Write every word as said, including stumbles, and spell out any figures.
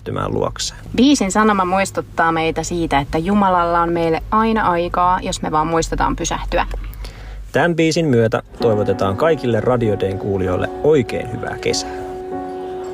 pysähtymään luokseen. Biisin sanoma muistuttaa meitä siitä, että Jumalalla on meille aina aikaa, jos me vaan muistetaan pysähtyä. Tämän biisin myötä toivotetaan kaikille Radio Dayn kuulijoille oikein hyvää kesää.